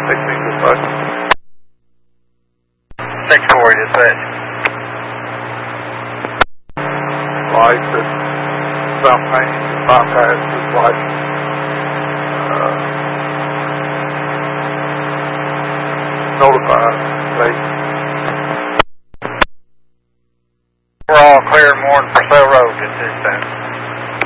16 dispatch. 6-4 dispatch. Lights at South Main, bypass is flashing. Notified, late. We're all clear more than Purcell Road at this time.